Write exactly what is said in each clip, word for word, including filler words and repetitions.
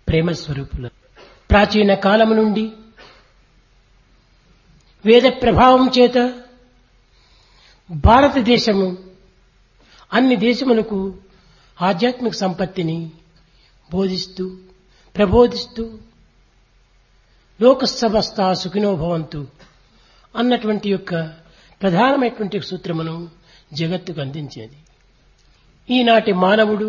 ప్రేమ స్వరూపులు. ప్రాచీన కాలము నుండి వేద ప్రభావం చేత భారతదేశము అన్ని దేశములకు ఆధ్యాత్మిక సంపత్తిని బోధిస్తూ ప్రబోధిస్తూ లోక సమస్త సుఖినో భవంతు అన్నటువంటి యొక్క ప్రధానమైనటువంటి సూత్రమును జగత్తుకు అందించేది. ఈనాటి మానవుడు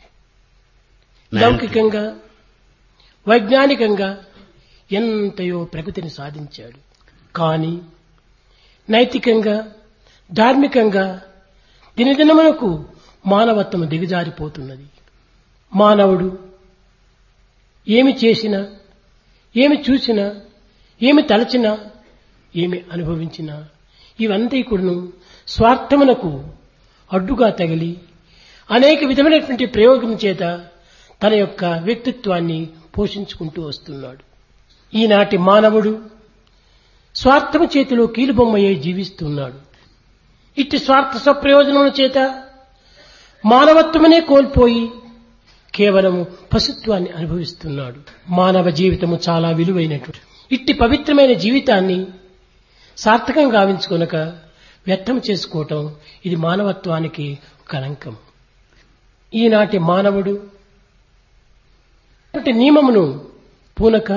లౌకికంగా వైజ్ఞానికంగా ఎంతయో ప్రగతిని సాధించాడు. కానీ నైతికంగా ధార్మికంగా దినదినమునకు మానవత్వం దిగజారిపోతున్నది. మానవుడు ఏమి చేసినా ఏమి చూసినా ఏమి తలచినా ఏమి అనుభవించినా ఇవంతా కూడాను స్వార్థమునకు అడ్డుగా తగిలి అనేక విధమైనటువంటి ప్రయోగం చేత తన యొక్క వ్యక్తిత్వాన్ని పోషించుకుంటూ వస్తున్నాడు. ఈనాటి మానవుడు స్వార్థము చేతిలో కీలుబొమ్మయ్యే జీవిస్తున్నాడు. ఇట్టి స్వార్థ స్వప్రయోజనముల చేత మానవత్వమనే కోల్పోయి కేవలము పశుత్వాన్ని అనుభవిస్తున్నాడు. మానవ జీవితము చాలా విలువైనటువంటి ఇట్టి పవిత్రమైన జీవితాన్ని సార్థకం గావించుకొనక వ్యర్థం చేసుకోవటం ఇది మానవత్వానికి కళంకం. ఈనాటి మానవుడు నియమమును పూనక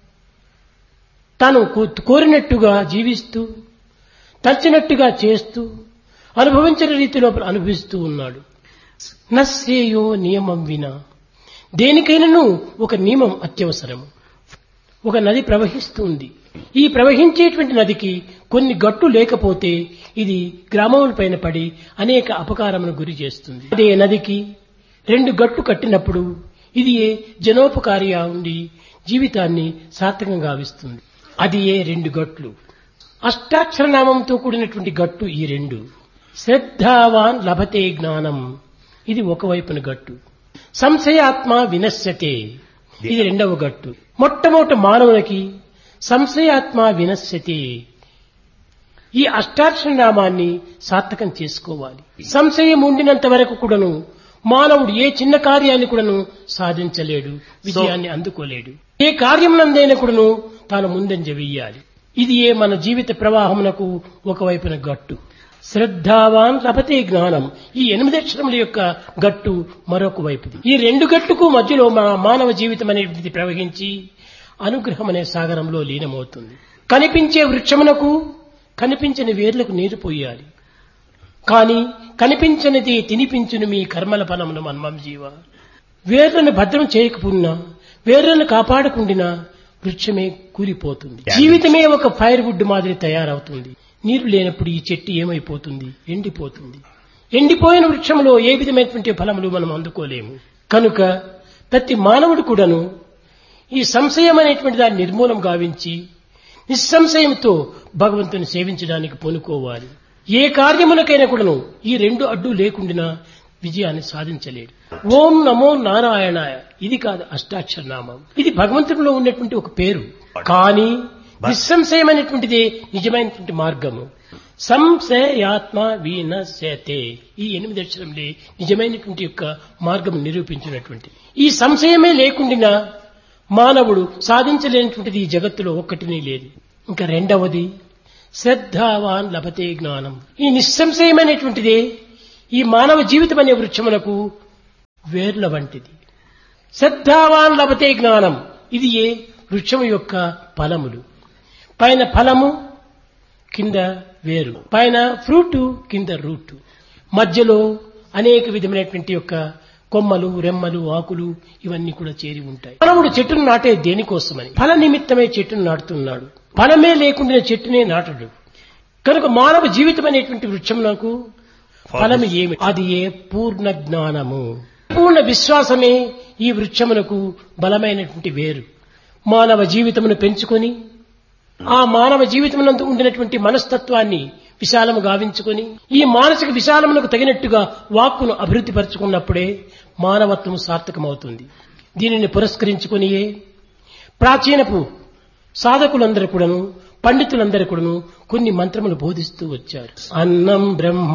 తాను కోరినట్టుగా జీవిస్తూ తలచినట్టుగా చేస్తూ అనుభవించిన రీతిలో అనుభవిస్తూ ఉన్నాడు. నశ్రేయో నియమం వినా దేనికైనాను ఒక నియమం అత్యవసరము. ఒక నది ప్రవహిస్తుంది. ఈ ప్రవహించేటువంటి నదికి కొన్ని గట్టు లేకపోతే ఇది గ్రామముల పైన పడి అనేక అపకారమును గురి చేస్తుంది. అదే నదికి రెండు గట్టు కట్టినప్పుడు ఇది ఏ జనోపకారిగా ఉండి జీవితాన్ని సార్థకంగా గావిస్తుంది. అది ఏ రెండు గట్లు. అష్టాక్షర నామంతో కూడినటువంటి గట్టు ఈ రెండు. శ్రద్ధావాన్ లభతే జ్ఞానం ఇది ఒకవైపున గట్టు. సంశయాత్మ వినశ్యతే ఇది రెండవ గట్టు. మొట్టమొదటి మానవునికి సంశయాత్మ వినశ్యతే ఈ అష్టాక్షర నామాన్ని సార్థకం చేసుకోవాలి. సంశయం ఉండినంత వరకు కూడాను మానవుడు ఏ చిన్న కార్యాన్ని కూడాను సాధించలేడు, విజయాన్ని అందుకోలేడు. ఏ కార్యమునందైనా కూడాను తాను ముందంజ వెయ్యాలి. ఇది ఏ మన జీవిత ప్రవాహమునకు ఒకవైపున గట్టు. శ్రద్ధావాన్ లభతే జ్ఞానం ఈ ఎనిమిది అక్షరముల యొక్క గట్టు మరొక వైపుది. ఈ రెండు గట్టుకు మధ్యలో మన మానవ జీవితం అనేది ప్రవహించి అనుగ్రహం అనే సాగరంలో లీనమవుతుంది. కనిపించే వృక్షమునకు కనిపించని వేర్లకు నీరు పోయాలి. కానీ కనిపించనిది తినిపించును మీ కర్మల ఫలమును మన్మం జీవ. వేర్లను భద్రం చేయకపోయినా వేర్లను కాపాడకుండినా వృక్షమే కూలిపోతుంది. జీవితమే ఒక ఫైర్ వుడ్ మాదిరి తయారవుతుంది. నీరు లేనప్పుడు ఈ చెట్టు ఏమైపోతుంది? ఎండిపోతుంది. ఎండిపోయిన వృక్షంలో ఏ విధమైనటువంటి ఫలములు మనం అందుకోలేము. కనుక ప్రతి మానవుడు కూడాను ఈ సంశయం అనేటువంటి దాన్ని నిర్మూలం గావించి నిస్సంశయంతో భగవంతుని సేవించడానికి పూనుకోవాలి. ఏ కార్యములకైనా కూడాను ఈ రెండు అడ్డు లేకుండా విజయాన్ని సాధించలేడు. ఓం నమో నారాయణాయ ఇది కాదు అష్టాక్షర నామం. ఇది భగవంతుడిలో ఉన్నటువంటి ఒక పేరు. కానీ నిస్సంశయమైనటువంటిదే నిజమైనటువంటి మార్గము. సంశయాత్మ వినశ్యతే ఈ ఎనిమిది అక్షరములే నిజమైనటువంటి యొక్క మార్గం నిరూపించినటువంటి. ఈ సంశయమే లేకుండా మానవుడు సాధించలేనటువంటిది ఈ జగత్తులో ఒక్కటినే లేదు. ఇంకా రెండవది శ్రద్ధావాన్ లభతే జ్ఞానం. ఈ నిస్సంశయమైనటువంటిదే ఈ మానవ జీవితం అనే వృక్షములకు వేర్ల వంటిది. శ్రద్ధావాన్ లభతే జ్ఞానం ఇది ఏ వృక్షము యొక్క ఫలములు. పైన ఫలము కింద వేరు, పైన ఫ్రూట్ కింద రూట్, మధ్యలో అనేక విధమైనటువంటి యొక్క కొమ్మలు రెమ్మలు ఆకులు ఇవన్నీ కూడా చేరి ఉంటాయి. మానవుడు చెట్టును నాటే దేనికోసమని? ఫల నిమిత్తమే చెట్టును నాటుతున్నాడు. ఫలమే లేకుండా చెట్టునే నాటడు. కనుక మానవ జీవితం అనేటువంటి వృక్షమునకు ఫలము ఏమి? అది ఏ పూర్ణ జ్ఞానము. పూర్ణ విశ్వాసమే ఈ వృక్షమునకు బలమైనటువంటి వేరు. మానవ జీవితమును పెంచుకొని ఆ మానవ జీవితమునందు ఉండినటువంటి మనస్తత్వాన్ని విశాలము గావించుకొని ఈ మానసిక విశాలమునకు తగినట్టుగా వాక్కును అభివృద్ధి పరుచుకున్నప్పుడే మానవత్వము సార్థకమవుతుంది. దీనిని పురస్కరించుకునియే ప్రాచీనపు సాధకులందరూ కూడాను పండితులందరూ కూడాను కొన్ని మంత్రములు బోధిస్తూ వచ్చారు. అన్నం బ్రహ్మ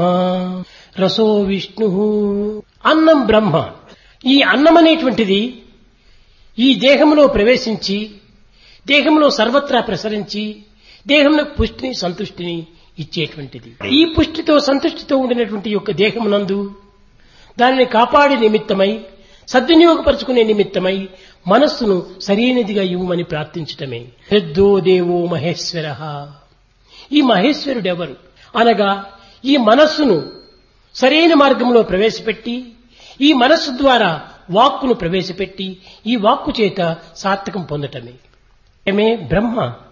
రసో విష్ణు. అన్నం బ్రహ్మ. ఈ అన్నం అనేటువంటిది ఈ దేహంలో ప్రవేశించి దేహంలో సర్వత్రా ప్రసరించి దేహంలో పుష్టిని సంతుష్టిని ఇచ్చేటువంటిది. ఈ పుష్టితో సంతుష్టితో ఉండినటువంటి యొక్క దేహమునందు దానిని కాపాడే నిమిత్తమై సద్వినియోగపరుచుకునే నిమిత్తమై మనస్సును సరైనదిగా ఇవ్వమని ప్రార్థించటమే. పెద్దో దేవో మహేశ్వర. ఈ మహేశ్వరుడెవరు అనగా ఈ మనస్సును సరైన మార్గంలో ప్రవేశపెట్టి ఈ మనస్సు ద్వారా వాక్కును ప్రవేశపెట్టి ఈ వాక్కు చేత సార్థకం పొందటమే ఏమే బ్రహ్మ.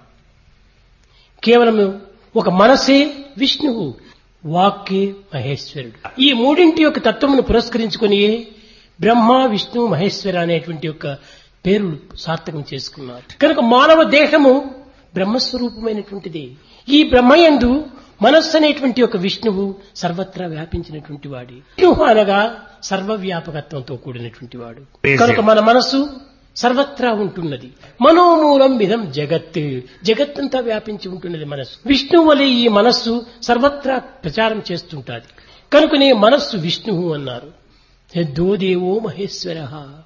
కేవలము ఒక మనసే విష్ణువు, వాక్కే మహేశ్వరుడు. ఈ మూడింటి యొక్క తత్వమును పురస్కరించుకుని బ్రహ్మ విష్ణు మహేశ్వర అనేటువంటి యొక్క పేరులు సార్థకం చేసుకున్నారు. కనుక మానవ దేహము బ్రహ్మస్వరూపమైనటువంటిది. ఈ బ్రహ్మయందు మనస్సు అనేటువంటి ఒక విష్ణువు సర్వత్రా వ్యాపించినటువంటి వాడి. విష్ణువు అనగా సర్వవ్యాపకత్వంతో కూడినటువంటి వాడు. కనుక మన మనస్సు సర్వత్రా ఉంటున్నది. మనోమూలం విధం జగత్, జగత్తంతా వ్యాపించి ఉంటున్నది మనస్సు. విష్ణువు వలె ఈ మనస్సు సర్వత్రా ప్రచారం చేస్తుంటాది. కనుకనే మనస్సు విష్ణువు అన్నారు. యద్దో దేవో మహేశ్వర.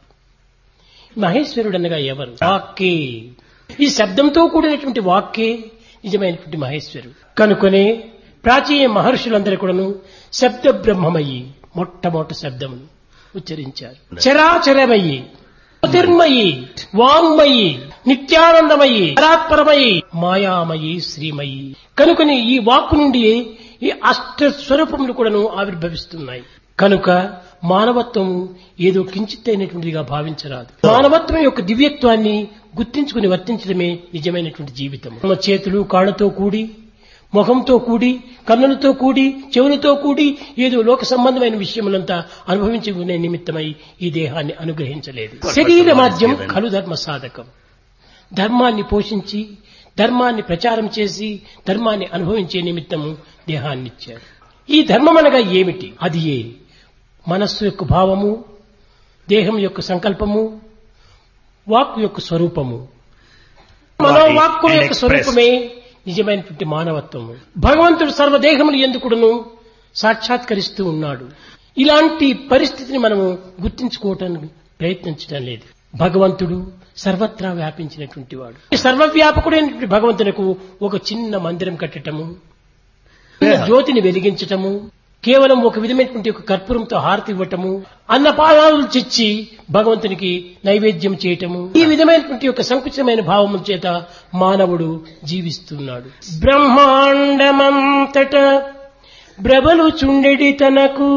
మహేశ్వరుడు అనగా ఎవరు? వాక్కే. ఈ శబ్దంతో కూడినటువంటి వాక్కే నిజమైనటువంటి మహేశ్వరుడు. కనుకనే ప్రాచీన మహర్షులందరూ కూడాను శబ్ద బ్రహ్మమయ్యి మొట్టమొదటి శబ్దమును ఉచ్చరించారు. చరాచరమయ్యి, జ్యోతిర్మయి, వాంగ్మయి, నిత్యానందమయి, పరాత్పరమయి, మాయామయి, శ్రీమయి. కనుకని ఈ వాక్కు నుండి ఈ అష్ట స్వరూపములు కూడాను ఆవిర్భవిస్తున్నాయి. కనుక మానవత్వము ఏదో కించిత్తైనటువంటిదిగా భావించరాదు. మానవత్వం యొక్క దివ్యత్వాన్ని గుర్తించుకుని వర్తించడమే నిజమైనటువంటి జీవితం. మన చేతులు కాళ్లతో కూడి, ముఖంతో కూడి, కన్నులతో కూడి, చెవులతో కూడి ఏదో లోక సంబంధమైన విషయములంతా అనుభవించుకునే నిమిత్తమై ఈ దేహాన్ని అనుగ్రహించలేదు. శరీర మాధ్యం ఖలు ధర్మ సాధకం. ధర్మాన్ని పోషించి ధర్మాన్ని ప్రచారం చేసి ధర్మాన్ని అనుభవించే నిమిత్తము దేహాన్ని ఇచ్చారు. ఈ ధర్మం అనగా ఏమిటి? అది ఏ మనస్సు యొక్క భావము, దేహం యొక్క సంకల్పము, వాక్కు యొక్క స్వరూపము. మనోవాక్కు యొక్క స్వరూపమే నిజమైనటువంటి మానవత్వము. భగవంతుడు సర్వదేహములు ఎందుకును సాక్షాత్కరిస్తూ ఉన్నాడు. ఇలాంటి పరిస్థితిని మనము గుర్తించుకోవటానికి ప్రయత్నించడం లేదు. భగవంతుడు సర్వత్రా వ్యాపించినటువంటి వాడు. సర్వవ్యాపకుడైనటువంటి భగవంతునకు ఒక చిన్న మందిరం కట్టటము, జ్యోతిని వెలిగించటము, కేవలం ఒక విధమైనటువంటి ఒక కర్పూరంతో హారతి ఇవ్వటము, అన్నపానాలు చిచ్చి భగవంతునికి నైవేద్యం చేయటము, ఈ విధమైనటువంటి ఒక సంకుచితమైన భావము చేత మానవుడు జీవిస్తున్నాడు. బ్రహ్మాండమంతట బ్రబలు చుండెడి తనకు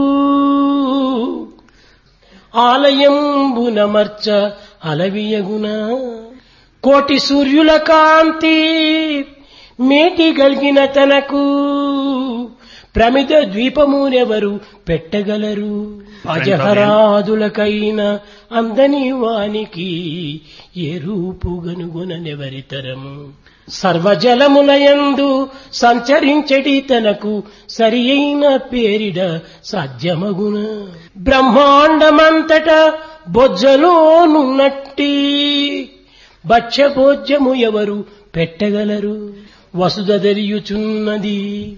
ఆలయంబునమర్చ అలవియగున కోటి సూర్యుల కాంతి మేటి గల్గిన తనకు ప్రమిద ద్వీపమునెవరు పెట్టగలరు? అజహరాదులకైన అందని వానికి ఏ రూపు గనుగొననెవరితరము? సర్వజలములయందు సంచరించడి తనకు సరి అయిన పేరిడ సాధ్యమగున? బ్రహ్మాండమంతట బొజ్జలోనున్నట్టి భక్ష్యభోజ్యము ఎవరు పెట్టగలరు? వసుధరియుచున్నది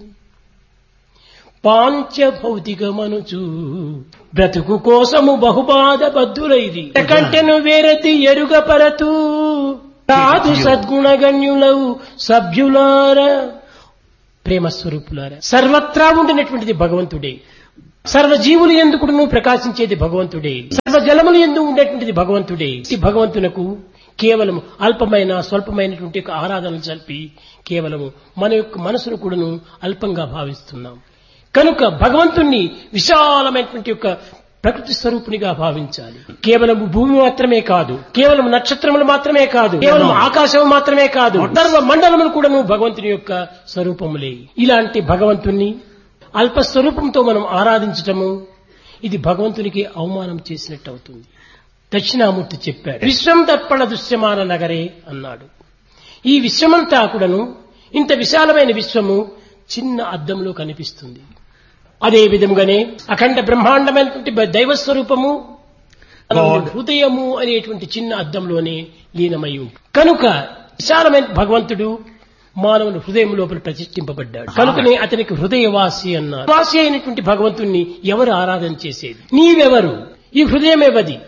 పాంచభౌతికమనుచు బ్రతుకు కోసము బహుబాధ బద్ధులైది కంటెను వేరతి ఎరుగపరతు రాదు సద్గుణగణ్యులవు సభ్యులార. ప్రేమస్వరూపులారా, సర్వత్రా ఉండినటువంటిది భగవంతుడే. సర్వజీవులు ఎందుకును ప్రకాశించేది భగవంతుడే. సర్వజలములు ఎందు ఉండేటువంటిది భగవంతుడే. ఈ భగవంతునకు కేవలం అల్పమైన స్వల్పమైనటువంటి ఆరాధనలు జరిపి కేవలము మన యొక్క మనసును కూడాను అల్పంగా భావిస్తున్నాం. కనుక భగవంతుణ్ణి విశాలమైనటువంటి యొక్క ప్రకృతి స్వరూపునిగా భావించాలి. కేవలం భూమి మాత్రమే కాదు, కేవలం నక్షత్రములు మాత్రమే కాదు, కేవలం ఆకాశం మాత్రమే కాదు, సర్వ మండలములు కూడాను భగవంతుని యొక్క స్వరూపములే. ఇలాంటి భగవంతుణ్ణి అల్ప స్వరూపంతో మనం ఆరాధించటము ఇది భగవంతునికి అవమానం చేసినట్టు అవుతుంది. దక్షిణామూర్తి చెప్పాడు, విశ్వం దర్పణ దృశ్యమాన నగరే అన్నాడు. ఈ విశ్వమంతా కూడాను ఇంత విశాలమైన విశ్వము చిన్న అద్దంలో కనిపిస్తుంది. అదే విధంగానే అఖండ బ్రహ్మాండమైనటువంటి దైవస్వరూపము హృదయము అనేటువంటి చిన్న అద్దంలోనే లీనమై ఉంటుంది. కనుక విశాలమైన భగవంతుడు మానవుని హృదయం లోపల ప్రతిష్ఠింపబడ్డాడు. కనుకనే అతనికి హృదయవాసి అన్నారు. వాసి అయినటువంటి భగవంతుణ్ణి ఎవరు ఆరాధన చేసేది? నీవెవరు? ఈ హృదయం ఎవది?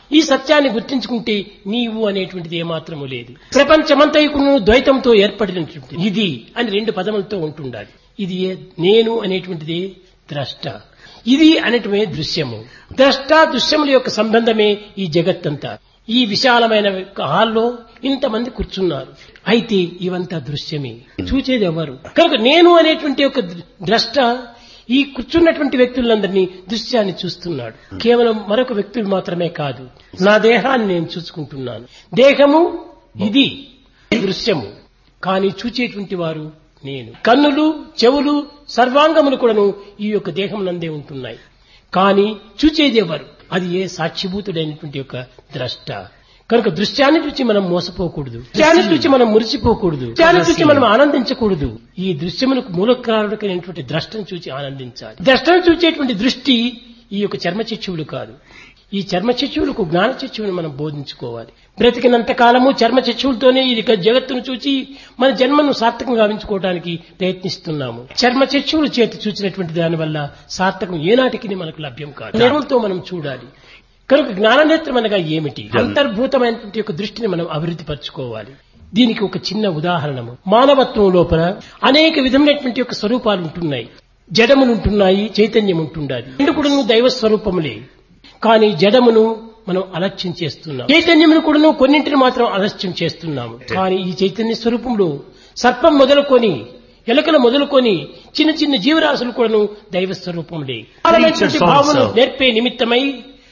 ఈ సత్యాన్ని గుర్తించుకుంటే నీవు అనేటువంటిది ఏమాత్రము లేదు. ప్రపంచమంతయుకును ద్వైతంతో ఏర్పడినటువంటి ఇది అని రెండు పదములతో ఉంటుండాలి. ఇది నేను అనేటువంటిది ద్రష్ట, ఇది అనేటువంటి దృశ్యము. ద్రష్ట దృశ్యముల యొక్క సంబంధమే ఈ జగత్తంతా. ఈ విశాలమైన హాల్లో ఇంతమంది కూర్చున్నారు, అయితే ఇవంతా దృశ్యమే, చూచేది ఎవరు? కనుక నేను అనేటువంటి ఒక ద్రష్ట ఈ కూర్చున్నటువంటి వ్యక్తులందరినీ దృశ్యాన్ని చూస్తున్నాడు. కేవలం మరొక వ్యక్తులు మాత్రమే కాదు, నా దేహాన్ని నేను చూసుకుంటున్నాను. దేహము ఇది దృశ్యము, కానీ చూచేటువంటి వారు నేను. కన్నులు, చెవులు, సర్వాంగములు కూడాను ఈ యొక్క దేహం నందే ఉంటున్నాయి, కానీ చూచేది ఎవరు? అది ఏ సాక్షిభూతుడైనటువంటి యొక్క ద్రష్ట. కనుక దృశ్యాన్ని చూచి మనం మోసపోకూడదు, దృశ్యాన్ని చూచి మనం మురిసిపోకూడదు, దృశ్యాన్ని చూచి మనం ఆనందించకూడదు. ఈ దృశ్యములకు మూలకారుడైనటువంటి ద్రష్టను చూచి ఆనందించాలి. ద్రష్టను చూచేటువంటి దృష్టి ఈ యొక్క చర్మచక్షువులు కాదు. ఈ చర్మచక్షువులకు జ్ఞానచక్షువుని మనం బోధించుకోవాలి. బ్రతికినంత కాలము చర్మచక్షువులతోనే ఈ జగత్తును చూచి మన జన్మను సార్థకంగా గావించుకోవడానికి ప్రయత్నిస్తున్నాము. చర్మచక్షువుల చేతి చూచినటువంటి దాని వల్ల సార్థకం ఏనాటికి మనకు లభ్యం కాదు. నేత్రంతో మనం చూడాలి. కనుక జ్ఞాననేత్రం అనగా ఏమిటి? అంతర్భూతమైనటువంటి యొక్క దృష్టిని మనం అభివృద్ధి పరచుకోవాలి. దీనికి ఒక చిన్న ఉదాహరణము, మానవత్వం లోపల అనేక విధమైనటువంటి యొక్క స్వరూపాలు ఉంటున్నాయి. జడములుంటున్నాయి, చైతన్యం ఉంటుండాలి. రెండు కూడా దైవ స్వరూపములే, కానీ జడమును మనం అలక్ష్యం చేస్తున్నాం, చైతన్యమును కూడాను కొన్నింటిని మాత్రం అలక్ష్యం చేస్తున్నాము. కానీ ఈ చైతన్య స్వరూపంలో సర్పం మొదలుకొని ఎలకలు మొదలుకొని చిన్న చిన్న జీవరాశులు కూడాను దైవ స్వరూపములే. భావములు నేర్పే నిమిత్తమై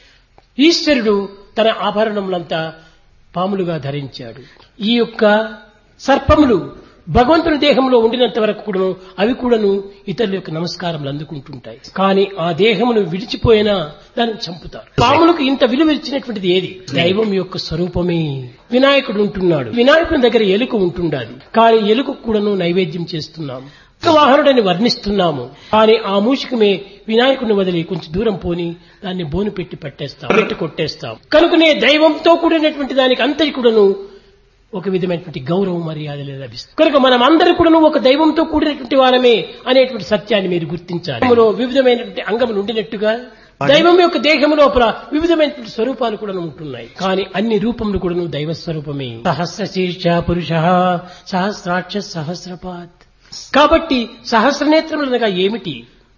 ఈశ్వరుడు తన ఆభరణములంతా పాములుగా ధరించాడు. ఈ యొక్క సర్పములు భగవంతుని దేహంలో ఉండినంత వరకు కూడాను అవి కూడాను ఇతరుల యొక్క నమస్కారములు అందుకుంటుంటాయి. కానీ ఆ దేహమును విడిచిపోయినా దాన్ని చంపుతారు. పాములకు ఇంత విలువ ఇచ్చినటువంటిది ఏది? దైవం యొక్క స్వరూపమే. వినాయకుడు ఉంటున్నాడు, వినాయకుని దగ్గర ఎలుక ఉంటుండాలి, కానీ ఎలుక కూడాను నైవేద్యం చేస్తున్నాము, వాహనుడని వర్ణిస్తున్నాము. కానీ ఆ మూషికమే వినాయకుడిని వదిలి కొంచెం దూరం పోని దాన్ని బోను పెట్టి పట్టేస్తాం, పెట్టి కొట్టేస్తాం. కనుకనే దైవంతో కూడినటువంటి దానికి అంతటి కూడాను ఒక విధమైనటువంటి గౌరవం మర్యాదలు లభిస్తుంది. కనుక మనం అందరూ కూడాను ఒక దైవంతో కూడినటువంటి వారమే అనేటువంటి సత్యాన్ని మీరు గుర్తించాలి. వివిధమైనటువంటి అంగములు ఉండినట్టుగా దైవం యొక్క దేహము లోపల వివిధమైనటువంటి స్వరూపాలు కూడా ఉంటున్నాయి, కానీ అన్ని రూపములు కూడా దైవ స్వరూపమే. సహస్ర శీర్ష పురుష సహస్రాక్ష సహస్రపాత్. కాబట్టి సహస్ర నేత్రములు అనగా ఏమిటి?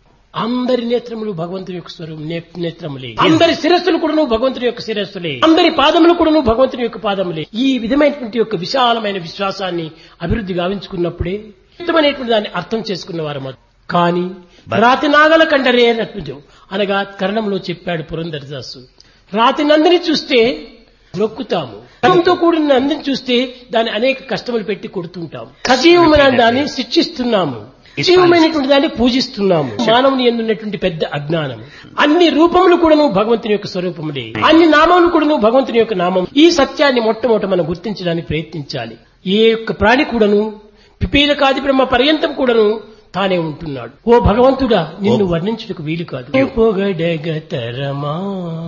అందరి నేత్రములు భగవంతుని యొక్క స్వరూపం నేత్రములే. అందరి శిరస్సులు కూడాను భగవంతుని యొక్క శిరస్సులే. అందరి పాదములు కూడాను భగవంతుని యొక్క పాదములే. ఈ విధమైనటువంటి యొక్క విశాలమైన విశ్వాసాన్ని అభివృద్ధి గావించుకున్నప్పుడే ఉత్తమమైనటువంటి దాన్ని అర్థం చేసుకున్న వారు. కానీ రాతి నాగల కండరే అన్నట్టు అనగా కరణంలో చెప్పాడు పురంధరదాసు. రాతి నందిని చూస్తే మొక్కుతాము, తో కూడిన నందిని చూస్తే దాన్ని అనేక కష్టములు పెట్టి కొడుతుంటాము. సజీవమైన దాన్ని శిక్షిస్తున్నాము, సజీవమైనటువంటి దాన్ని పూజిస్తున్నాము. మానవుని ఎందున్నటువంటి పెద్ద అజ్ఞానం. అన్ని రూపములు కూడాను భగవంతుని యొక్క స్వరూపములే, అన్ని నామములు కూడాను భగవంతుని యొక్క నామం. ఈ సత్యాన్ని మొట్టమొదట మనం గుర్తించడానికి ప్రయత్నించాలి. ఏ యొక్క ప్రాణి కూడాను పిపీలకాది బ్రహ్మ పర్యంతం కూడాను తానే ఉంటున్నాడు. ఓ భగవంతుడా, నిన్ను వర్ణించుటకు వీలు కాదు. పొగడగతరమా,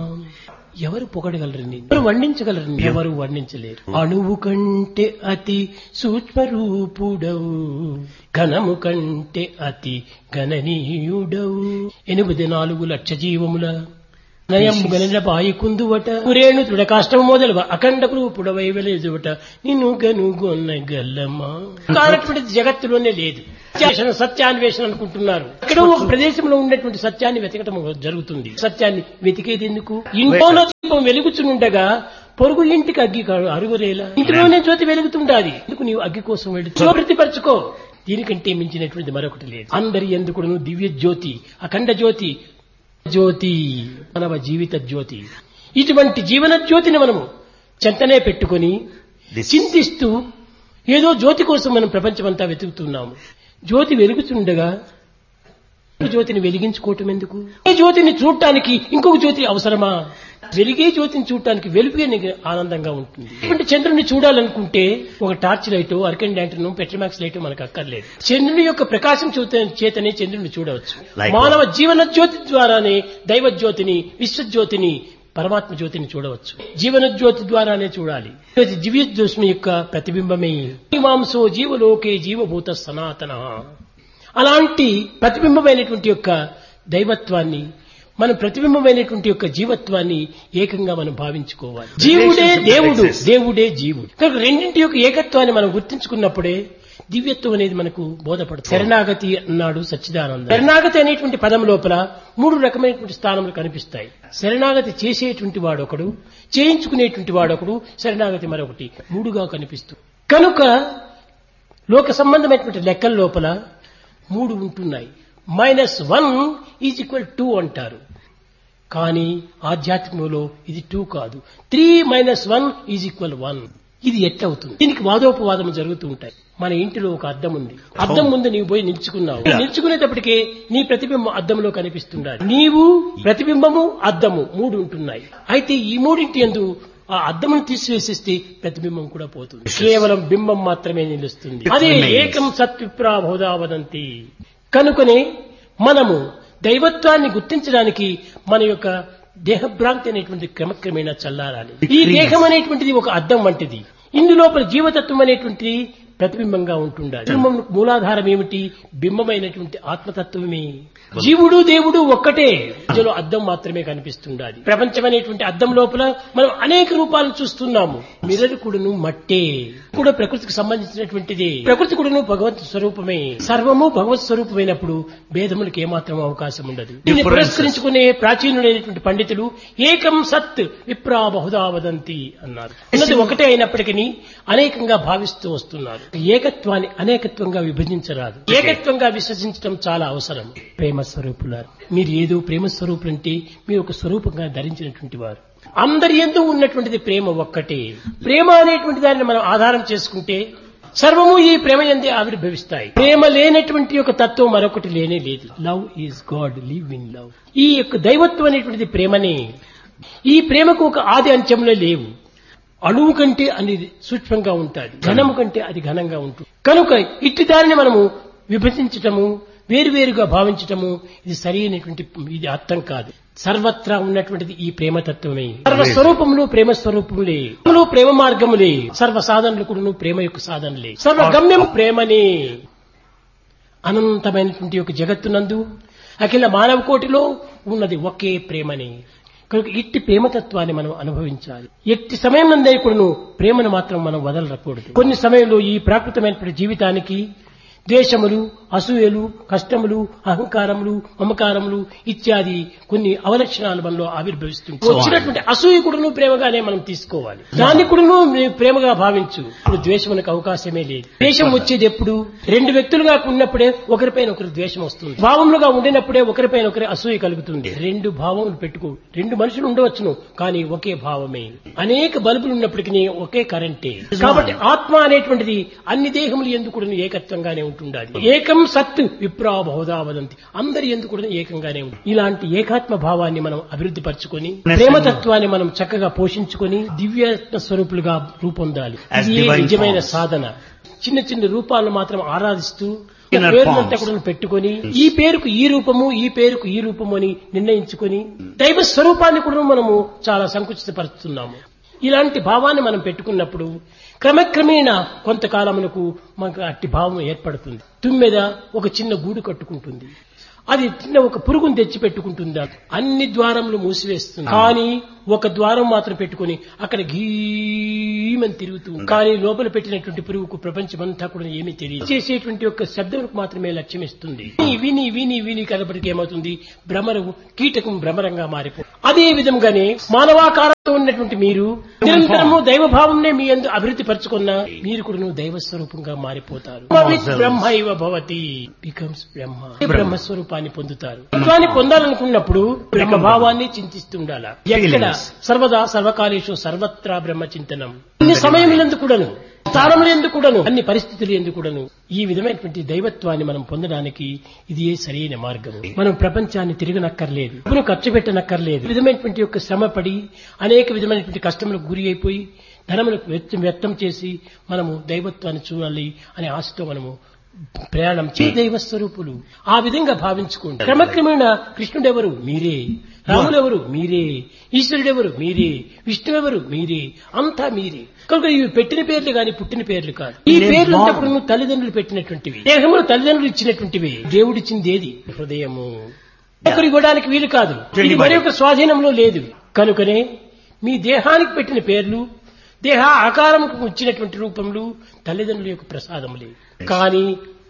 ఎవరు పొగడగలరు? ఎవరు వర్ణించగలరు? ఎవరు వర్ణించలేరు. అణువు కంటే అతి సూక్ష్మరూపుడవు, ఘనము కంటే అతి గణనీయుడవు. ఎనిమిది నాలుగు లక్ష జీవముల నయము గనిల బాయి కుందువట, పురేణు దృఢ కాష్టము మొదలువ అఖండ రూపుడవై వెలుజువట, నిన్ను గనుగొన్న గల్లమా. కానటువంటిది జగత్తులోనే లేదు. సత్యాన్వేషణ అనుకుంటున్నారు. ఇక్కడ ఒక ప్రదేశంలో ఉన్నటువంటి సత్యాన్ని వెతకటం జరుగుతుంది. సత్యాన్ని వెతికేది ఎందుకు? ఇంట్లోనే దీపం వెలుగుతుండగా పొరుగు ఇంటికి అగ్గి అరుగురేలా? ఇంట్లోనే జ్యోతి వెలుగుతుండాలి. ఎందుకు నీవు అగ్గి కోసం వెళ్ళి ప్రతిపరచుకో. దీనికంటే మించినటువంటి మరొకటి లేదు. అందరి ఎందుకు దివ్య జ్యోతి, అఖండ జ్యోతి, జ్యోతి మానవ జీవిత జ్యోతి. ఇటువంటి జీవన జ్యోతిని మనము చెంతనే పెట్టుకొని చింతిస్తూ ఏదో జ్యోతి కోసం మనం ప్రపంచమంతా వెతుకుతున్నాము. జ్యోతి వెలుగుతుండగా జ్యోతిని వెలిగించుకోవటం ఎందుకు? ఈ జ్యోతిని చూడటానికి ఇంకొక జ్యోతి అవసరమా? వెలిగే జ్యోతిని చూడటానికి వెలుగే ఆనందంగా ఉంటుంది. ఇటువంటి చంద్రుడిని చూడాలనుకుంటే ఒక torch light, అర్కెన్ lantern, Petromax light మనకు అక్కర్లేదు. చంద్రుని యొక్క ప్రకాశం చేతనే చంద్రుడిని చూడవచ్చు. మానవ జీవన జ్యోతి ద్వారానే దైవ జ్యోతిని, విశ్వజ్యోతిని, పరమాత్మ జ్యోతిని చూడవచ్చు. జీవన జ్యోతి ద్వారానే చూడాలి. దివ్య జ్యోతి యొక్క ప్రతిబింబమే మాంసో జీవలోకే జీవభూత సనాతన. అలాంటి ప్రతిబింబమైనటువంటి యొక్క దైవత్వాన్ని మన ప్రతిబింబమైనటువంటి యొక్క జీవత్వాన్ని ఏకంగా మనం భావించుకోవాలి. జీవుడే దేవుడు, దేవుడే జీవుడు. కనుక రెండింటి యొక్క ఏకత్వాన్ని మనం గుర్తించుకున్నప్పుడే దివ్యత్వం అనేది మనకు బోధపడుతుంది. శరణాగతి అన్నాడు సచ్చిదానంద. శరణాగతి అనేటువంటి పదం లోపల మూడు రకమైనటువంటి స్థానములు కనిపిస్తాయి. శరణాగతి చేసేటువంటి వాడొకడు, చేయించుకునేటువంటి వాడొకడు, శరణాగతి మరొకటి, మూడుగా కనిపిస్తుంది. కనుక లోక సంబంధమైనటువంటి లెక్కల లోపల మూడు ఉంటున్నాయి. Minus one is equal two అంటారు. కానీ ఆధ్యాత్మికంలో ఇది టూ కాదు. Three minus one is equal one. ఇది ఎట్లవుతుంది? దీనికి వాదోపవాదం జరుగుతూ ఉంటాయి. మన ఇంటిలో ఒక అద్దం ఉంది. అద్దం ముందు నీవు పోయి నిల్చుకున్నావు. నిల్చుకునేటప్పటికే నీ ప్రతిబింబం అద్దంలో కనిపిస్తుండాలి. నీవు, ప్రతిబింబము, అద్దము మూడు ఉంటున్నాయి. అయితే ఈ మూడింటి యందు ఆ అద్దమును తీసివేసేస్తే ప్రతిబింబం కూడా పోతుంది. కేవలం బింబం మాత్రమే నిలుస్తుంది. అదే ఏకం సత్విప్రా బహుధా వదంతి. కనుకనే మనము దైవత్వాన్ని గుర్తించడానికి మన యొక్క దేహభ్రాంతి అనేటువంటి క్రమక్రమేణా చల్లారాలి. ఈ దేహం అనేటువంటిది ఒక అద్దం వంటిది. ఇందులోపల జీవతత్వం అనేటువంటిది ప్రతిబింబంగా ఉంటుండాలి. బింబం మూలాధారం ఏమిటి? బింబమైనటువంటి ఆత్మతత్వమే. జీవుడు దేవుడు ఒక్కటే. ఇందులో అద్దం మాత్రమే కనిపిస్తుండాలి. ప్రపంచం అనేటువంటి అద్దం లోపల మనం అనేక రూపాలను చూస్తున్నాము. మిర్రర్ కూడాను మట్టే, కూడా ప్రకృతికి సంబంధించినటువంటిది. ప్రకృతి కూడాను భగవత్ స్వరూపమే. సర్వము భగవత్ స్వరూపమైనప్పుడు భేదములకు ఏమాత్రం అవకాశం ఉండదు. దీన్ని పురస్కరించుకునే ప్రాచీనులైనటువంటి పండితులు ఏకం సత్ విప్రా బహుధా వదంతి అన్నారు. ఉన్నది ఒకటే అయినప్పటికీ అనేకంగా భావిస్తూ వస్తున్నారు. ఏకత్వాన్ని అనేకత్వంగా విభజించరాదు. ఏకత్వంగా విశ్వసించడం చాలా అవసరం. ప్రేమ స్వరూపులారు, మీరు ఏదో ప్రేమ స్వరూపులంటే మీరు ఒక స్వరూపంగా ధరించినటువంటి వారు. అందరి యందు ఉన్నటువంటిది ప్రేమ ఒక్కటే. ప్రేమ అనేటువంటి దానిని మనం ఆధారం చేసుకుంటే సర్వము ఈ ప్రేమ యందే ఆవిర్భవిస్తాయి. ప్రేమ లేనటువంటి యొక్క తత్వం మరొకటి లేనే లేదు. Love is God, live in love. ఈ యొక్క దైవత్వం అనేటువంటిది ప్రేమనే. ఈ ప్రేమకు ఒక ఆది అంత్యంలో లేవు. అణువు కంటే అనేది సూక్ష్మంగా ఉంటుంది, ఘనము కంటే అది ఘనంగా ఉంటుంది. కనుక ఇట్టి దానిని మనము విభజించటము, వేరువేరుగా భావించటము ఇది సరైనటువంటి ఇది అర్థం కాదు. సర్వత్రా ఉన్నటువంటిది ఈ ప్రేమతత్వమే. సర్వస్వరూపములు ప్రేమ స్వరూపములే, ప్రేమ మార్గములే, సర్వ సాధనలు కూడా ప్రేమ యొక్క సాధనలే, సర్వగమ్యం ప్రేమనే. అనంతమైనటువంటి యొక్క జగత్తునందు అఖిల మానవ కోటిలో ఉన్నది ఒకే ప్రేమనే. కనుక ఇట్టి ప్రేమతత్వాన్ని మనం అనుభవించాలి. ఎట్టి సమయం నందే కూడాను ప్రేమను మాత్రం మనం వదలకూడదు. కొన్ని సమయంలో ఈ ప్రాకృతమైనటువంటి జీవితానికి ద్వేషములు, అసూయలు, కష్టములు, అహంకారములు, మమకారములు ఇత్యాది కొన్ని అవలక్షణాలు మనలో ఆవిర్భవిస్తుంటాయి. వచ్చినటువంటి అసూయ కూడాను ప్రేమగానే మనం తీసుకోవాలి. దాన్ని కూడాను ప్రేమగా భావించు. ఇప్పుడు ద్వేషమునకు అవకాశమే లేదు. ద్వేషం వచ్చేది ఎప్పుడు? రెండు వ్యక్తులుగా ఉన్నప్పుడే ఒకరిపైన ఒకరు ద్వేషం వస్తుంది. భావములుగా ఉండినప్పుడే ఒకరిపైన ఒకరి అసూయ కలుగుతుంది. రెండు భావములు పెట్టుకో, రెండు మనుషులు ఉండవచ్చును, కానీ ఒకే భావమే. అనేక బల్బులు ఉన్నప్పటికీ ఒకే కరెంటే. కాబట్టి ఆత్మ అనేటువంటిది అన్ని దేహములు ఎందుకు కూడా ఏకత్వంగానే ఉంటుంది. ఏకం సత్ విప్రా బహుధా వదంతి. అందరి ఎందుకు కూడా ఏకంగానే ఉంటుంది. ఇలాంటి ఏకాత్మ భావాన్ని మనం అభివృద్ధి పరచుకొని ప్రేమతత్వాన్ని మనం చక్కగా పోషించుకొని దివ్య స్వరూపులుగా రూపొందాలి. ఇది నిజమైన సాధన. చిన్న చిన్న రూపాలను మాత్రం ఆరాధిస్తూ పేరునంతా కూడా పెట్టుకొని ఈ పేరుకు ఈ రూపము, ఈ పేరుకు ఈ రూపము అని నిర్ణయించుకొని దైవ స్వరూపాన్ని కూడా మనము చాలా సంకుచితపరుస్తున్నాము. ఇలాంటి భావాన్ని మనం పెట్టుకున్నప్పుడు క్రమక్రమేణా కొంతకాలమునకు మనకు అట్టి భావం ఏర్పడుతుంది. తుమ్మెద ఒక చిన్న గూడు కట్టుకుంటుంది. అది చిన్న ఒక పురుగును తెచ్చి పెట్టుకుంటుందా, అన్ని ద్వారములు మూసివేస్తుంది. కానీ ఒక ద్వారం మాత్రం పెట్టుకుని అక్కడ గీమని తిరుగుతూ, కానీ లోపల పెట్టినటువంటి పురుగుకు ప్రపంచమంతా కూడా ఏమీ తెలియదు. చేసేటువంటి యొక్క శబ్దములకు మాత్రమే లక్ష్యం ఇస్తుంది. విని విని విని కలపటికి ఏమవుతుంది? భ్రమరం, కీటకం భ్రమరంగా మారిపోతుంది. అదే విధంగానే మానవాకారంతో ఉన్నటువంటి మీరు నిరంతరము దైవభావంనే మీ యందు అభివృద్ధి పరచుకున్న మీరు కూడా దైవ స్వరూపంగా మారిపోతారు. బ్రహ్మైవ భవతి బికమ్స్ బ్రహ్మ. బ్రహ్మస్వరూపాన్ని పొందుతారు. తత్వాన్ని పొందాలనుకున్నప్పుడు బ్రహ్మభావాన్ని చింతిస్తుండాలా. ఎక్కడ సర్వదా సర్వకాలేషు సర్వత్రా బ్రహ్మ చింతనం. అన్ని సమయములందు కూడాను, స్థానములందు కూడాను, అన్ని పరిస్థితులు ఎందు కూడాను ఈ విధమైనటువంటి దైవత్వాన్ని మనం పొందడానికి ఇది సరైన మార్గము. మనం ప్రపంచాన్ని తిరగనక్కర్లేదు, డబ్బును ఖర్చు పెట్టనక్కర్లేదు. ఈ విధమైనటువంటి యొక్క శ్రమపడి అనేక విధమైనటువంటి కష్టములకు గురి అయిపోయి ధనములకు వ్యర్థం చేసి మనము దైవత్వాన్ని చూడాలి అనే ఆశతో మనము ప్రయాణం చే దైవ స్వరూపులు ఆ విధంగా భావించుకోండి. క్రమక్రమేణా కృష్ణుడెవరు? మీరే. రాములెవరు? మీరే. ఈశ్వరుడెవరు? మీరే. విష్ణువెవరు? మీరే. అంతా మీరే. కనుక ఇవి పెట్టిన పేర్లు కాని పుట్టిన పేర్లు కాదు. ఈ పేర్లు అంతప్పుడు నువ్వు తల్లిదండ్రులు పెట్టినటువంటివి. దేహములు తల్లిదండ్రులు ఇచ్చినటువంటివి. దేవుడిచ్చింది ఏది? హృదయము. ఒకరు ఇవ్వడానికి వీలు కాదు. ఇది మరి యొక్క స్వాధీనంలో లేదు. కనుకనే మీ దేహానికి పెట్టిన పేర్లు, దేహ ఆకారంకు వచ్చినటువంటి రూపంలో తల్లిదండ్రుల యొక్క ప్రసాదములే. కానీ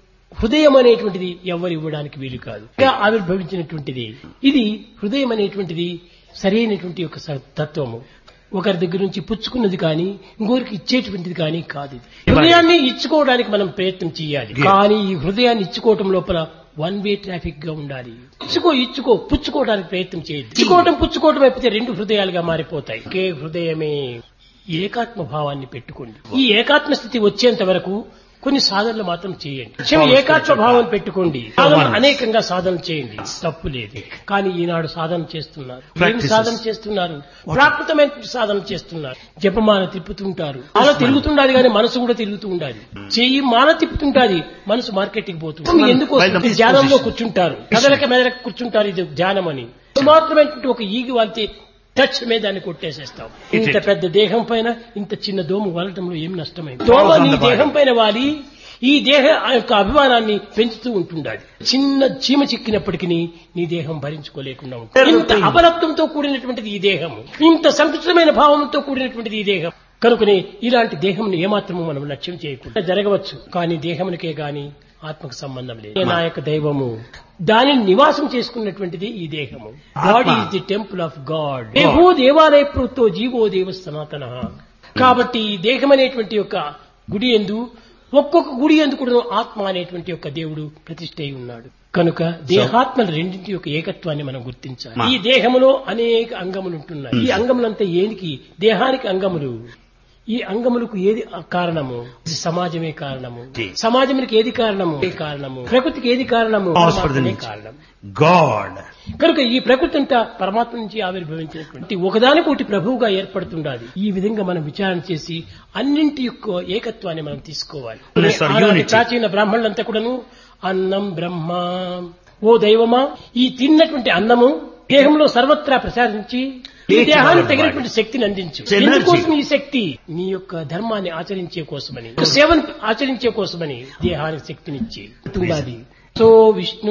హృదయం అనేటువంటిది ఎవరు ఇవ్వడానికి వీలు కాదు. ఇంకా ఆవిర్భవించినటువంటిది ఇది. హృదయం అనేటువంటిది సరైనటువంటి యొక్క తత్వము. ఒకరి దగ్గర నుంచి పుచ్చుకున్నది కానీ ఇంకొకరికి ఇచ్చేటువంటిది కానీ కాదు. హృదయాన్ని ఇచ్చుకోవడానికి మనం ప్రయత్నం చేయాలి. కానీ ఈ హృదయాన్ని ఇచ్చుకోవటం లోపల వన్ వే ట్రాఫిక్ గా ఉండాలి. ఇచ్చుకో ఇచ్చుకో పుచ్చుకోవడానికి ప్రయత్నం చేయదు. ఇచ్చుకోవటం పుచ్చుకోవటం అయిపోతే రెండు హృదయాలుగా మారిపోతాయి. ఒకే హృదయమే. ఏకాత్మ భావాన్ని పెట్టుకోండి. ఈ ఏకాత్మ స్థితి వచ్చేంత వరకు కొన్ని సాధనలు మాత్రం చేయండి. శివ ఏకాత్మ భావం పెట్టుకోండి. సాధన అనేకంగా సాధన చేయండి, తప్పు లేదు. కానీ ఈనాడు సాధన చేస్తున్నారు. ఏం సాధన చేస్తున్నారు? ప్రాకృతమైన సాధన చేస్తున్నారు. జపమాల తిప్పుతుంటారు. అలా తిరుగుతుండాలి కానీ మనసు కూడా తిరుగుతూ ఉండాలి. చెయ్యి మాల తిప్పుతుంటాది, మనసు మార్కెట్కి పోతుంది. ఎందుకు ధ్యానంలో కూర్చుంటారు, కదలక మెదలక కూర్చుంటారు. ఇది ధ్యానం అని మాత్రమే ఒక ఈగి వాళ్తే టచ్ మీద దాన్ని కొట్టేసేస్తాం. ఇంత పెద్ద దేహం పైన ఇంత చిన్న దోమ వాలటంలో ఏం నష్టమైంది? దోమ నీ దేహం పైన వాలి ఈ దేహ యొక్క అభిమానాన్ని పెంచుతూ ఉంటుండాలి. చిన్న చీమ చిక్కినప్పటికీ నీ దేహం భరించుకోలేకుండా ఉంటుంది. ఇంత అబలత్వంతో కూడినటువంటిది ఈ దేహం, ఇంత సంకుచితమైన భావంతో కూడినటువంటిది ఈ దేహం. కనుకనే ఇలాంటి దేహం ఏమాత్రము మనం లక్ష్యం చేయకుండా జరగవచ్చు. కానీ దేహమునికే గాని ఆత్మకు సంబంధం లేదు. నా యొక్క దైవము దానిని నివాసం చేసుకున్నటువంటిది ఈ దేహము. Body is the temple of God. దేహో దేవాలయ ప్రవృత్తో జీవో దేవ సనాతన. కాబట్టి ఈ దేహం అనేటువంటి యొక్క గుడి యందు ఒక్కొక్క గుడి యందు కూడా ఆత్మ అనేటువంటి యొక్క దేవుడు ప్రతిష్ఠ అయి ఉన్నాడు. కనుక దేహాత్మల రెండింటి యొక్క ఏకత్వాన్ని మనం గుర్తించాలి. ఈ దేహములో అనేక అంగములు ఉంటున్నాయి. ఈ అంగములంతా ఏనికి? దేహానికి అంగములు. ఈ అంగములకు ఏది కారణము? సమాజమే కారణము. సమాజానికి ఏది కారణము? కారణము. ప్రకృతికి ఏది కారణము? కారణం గాడ్. కనుక ఈ ప్రకృతి అంతా పరమాత్మ నుంచి ఆవిర్భవించినటువంటి ఒకదానికొకటి ప్రభువుగా ఏర్పడుతుండాలి. ఈ విధంగా మనం విచారణ చేసి అన్నింటి యొక్క ఏకత్వాన్ని మనం తీసుకోవాలి. ప్రాచీన బ్రాహ్మణులంతా కూడాను అన్నం బ్రహ్మ, ఓ దైవమా ఈ తిన్నటువంటి అన్నము దేహంలో సర్వత్రా ప్రసారించి ఈ దేహాన్ని తగినటువంటి శక్తిని అందించు. ఎందుకోసం ఈ శక్తి? నీ యొక్క ధర్మాన్ని ఆచరించే కోసమని, సేవను ఆచరించే కోసమని దేహానికి శక్తినిచ్చి ఉండాలి. సో విష్ణు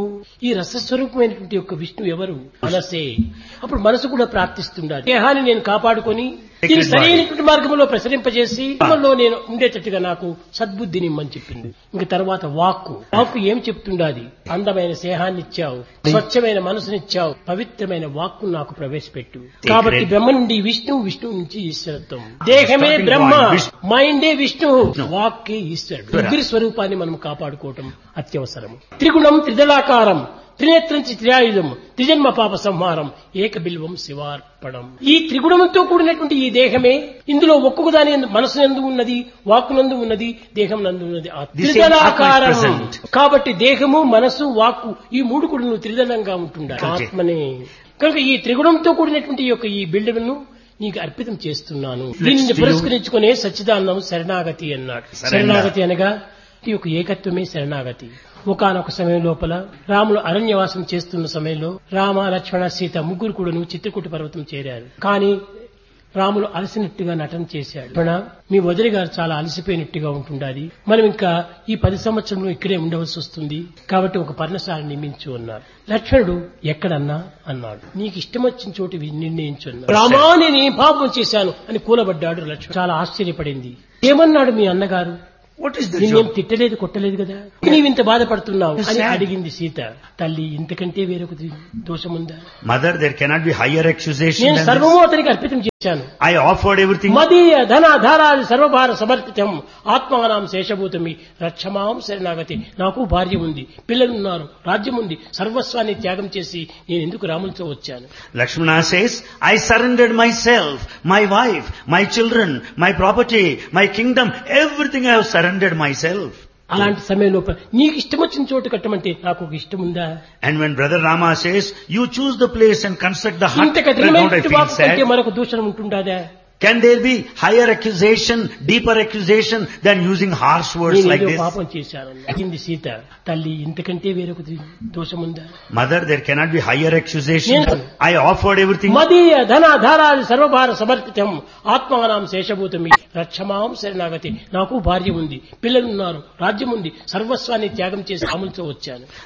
ఈ రసస్వరూపమైనటువంటి యొక్క విష్ణు ఎవరు? మనసే. అప్పుడు మనసు కూడా ప్రార్థిస్తుండాలి. దేహాన్ని నేను కాపాడుకొని దీన్ని సరైనటువంటి మార్గంలో ప్రసరింపజేసి లో నేను ఉండేటట్టుగా నాకు సద్బుద్ధిని ఇమ్మని చెప్పింది. ఇంక తర్వాత వాక్కు. వాక్కు ఏం చెప్తుండాది? అందమైన స్నేహాన్ని ఇచ్చావు, స్వచ్ఛమైన మనసునిచ్చావు, పవిత్రమైన వాక్కు నాకు ప్రవేశపెట్టు. కాబట్టి బ్రహ్మ నుండి విష్ణువు, విష్ణువు నుంచి ఈశ్వరత్వం. దేహమే బ్రహ్మ, మైండే విష్ణువు, వాక్కే ఈశ్వరుడు. ముగ్గురి స్వరూపాన్ని మనం కాపాడుకోవటం అత్యవసరం. త్రిగుణం త్రిదళాకారం, త్రినేత్రంచి త్రియాయుధం, త్రిజన్మ పాప సంహారం, ఏక బిల్వం శివార్పణం. ఈ త్రిగుణంతో కూడినటువంటి ఈ దేహమే ఇందులో ఒక్కొక్క దాని మనసు నందు ఉన్నది, వాక్కు నందు ఉన్నది, దేహం నందు ఉన్నది. త్రిదళాకారం. కాబట్టి దేహము, మనసు, వాక్కు ఈ మూడు కూడా నువ్వు త్రిదళంగా ఉంటుండాలి. ఆత్మనే. కనుక ఈ త్రిగుణంతో కూడినటువంటి యొక్క ఈ బిల్డను నీకు అర్పితం చేస్తున్నాను. దీనిని పురస్కరించుకునే సచ్చిదానందం శరణాగతి అన్నాడు. శరణాగతి అనగా ఈ యొక్క ఏకత్వమే శరణాగతి. ఒకానొక సమయం లోపల రాములు అరణ్యవాసం చేస్తున్న సమయంలో రామ, లక్ష్మణ, సీత ముగ్గురు కూడాను చిత్రకూట పర్వతం చేరారు. కానీ రాములు అలసినట్టుగా నటన చేశాడు. మీ వదిలి గారు చాలా అలసిపోయినట్టుగా ఉంటుండాలి, మనం ఇంకా ఈ పది సంవత్సరంలో ఇక్కడే ఉండవలసి వస్తుంది, కాబట్టి ఒక పర్ణశాల నిర్మించు అన్నారు. లక్ష్మణుడు ఎక్కడన్నా అన్నాడు. నీకు ఇష్టం వచ్చిన చోటు నిర్ణయించు అన్నాడు. రామా నేను ఏం పాపం చేశాను అని కూలబడ్డాడు లక్ష్మణుడు. చాలా ఆశ్చర్యపడింది. ఏమన్నాడు మీ అన్నగారు? నిన్నేం తిట్టలేదు, కొట్టలేదు కదా, నీవింత బాధపడుతున్నావు అని అడిగింది సీత. తల్లి ఇంతకంటే వేరొక దోషముందా? Mother, there cannot be higher accusation. నేను సర్వము అతనికి అర్పితం చేశాను. I offered everything. మదీయ ధన ధారాది సర్వభార సమర్పితం ఆత్మానాం శేషభూతమి రక్షమాం శరణాగతి. నాకు భార్య ఉంది, పిల్లలున్నారు, రాజ్యం ఉంది, సర్వస్వాన్ని త్యాగం చేసి నేను ఎందుకు రాములతో వచ్చాను? Lakshmana says, I surrendered myself, my wife, my children, my property, my kingdom, everything I have surrendered myself. అలాంటి సమయంలో నీకు ఇష్టం వచ్చిన చోటు కట్టమంటే నాకు ఒక ఇష్టం ఉందా? And when brother Rama says, you choose the place and construct the hut, ఇంత కఠినమైన వాక్కు కంటే మరొక దూషణం ఉంటుందా? Can there be higher accusation, deeper accusation than using harsh words like this? పాపం చేశాను అడిగింది సీత. తల్లి ఇంతకంటే వేరొక దోషముందా? Mother, there cannot be higher accusation. I offered everything. మదీయ ధన ధారాది సర్వభార సమర్పితం ఆత్మానాం శేషభూతమి రక్షమాం శరణాగతి. నాకు భార్య ఉంది, పిల్లలున్నారు, రాజ్యం ఉంది, సర్వస్వాన్ని త్యాగం చేసి రాములతో వచ్చాను.